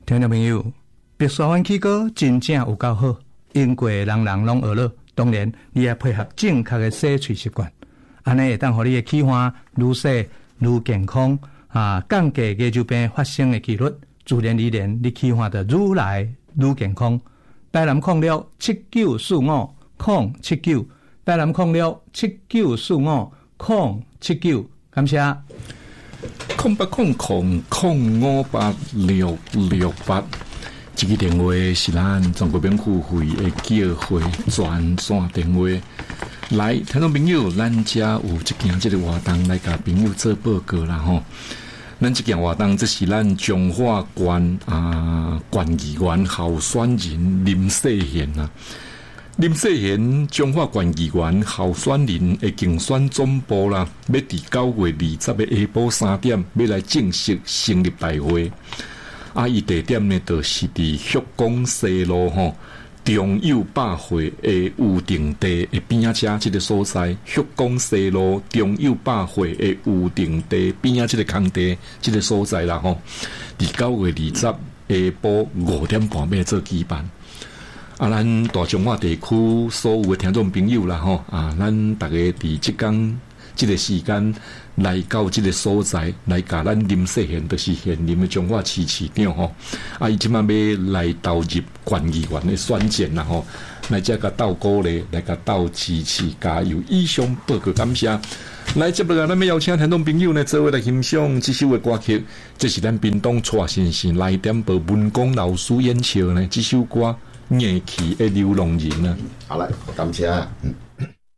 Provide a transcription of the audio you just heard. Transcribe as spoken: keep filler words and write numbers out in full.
听众朋友，白沙湾起歌真正有够好，英国人人拢学了。当然，你也配合正确的洗喙习惯，安尼会当互你的气管愈洗愈健康啊，降低牙周病发生的几率，自然而然你气管就愈来愈健康。台南控六七九四五空七九，台南控六七九四五空七九，感谢。 空八空空空五八六六八，这个电话是咱中国免付费的叫会专线电话。来，听众朋友，咱家有一件这个活动来甲朋友做报告啦吼。咱这件活动，这是咱彰化县啊县议员候选人林世贤啊。林世贤彰化县议员候选人的竞选总部啦，要伫九月二十的下晡三點，要来正式成立大会。啊，伊地點呢，就是伫旭光西路吼中友百货的預定地的邊仔遮即個所在，旭光西路中友百貨的預定地邊仔即個空地即個所在啦吼，伫九月二十下晡五點半要做舉辦。啊，咱大中華地區所有的聽眾朋友啦吼，啊，咱大家伫即間即個時間來到即個所在，來甲咱林世賢，就是現任的彰化市市長吼。啊，伊即馬要來投入縣議員的選戰啦吼，來遮甲鬥鼓勵，來甲鬥支持加油。以上報告感謝。來接落來，咱要邀請聽眾朋友呢，做伙來欣賞這首的歌曲，這是咱屏東蔡先生來點播文光老師演唱呢，這首歌。夜騎的流浪人啊， 好嘞，感謝。嗯